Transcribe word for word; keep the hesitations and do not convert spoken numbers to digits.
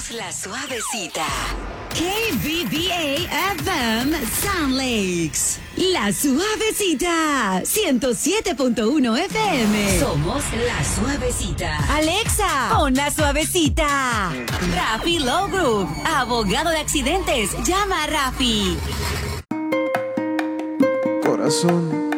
Somos la suavecita. K B B A F M Sound Lakes. La suavecita. ciento siete punto uno F M. Somos la suavecita. Alexa, pon la suavecita. Rafi Law Group, abogado de accidentes. Llama a Rafi. Corazón,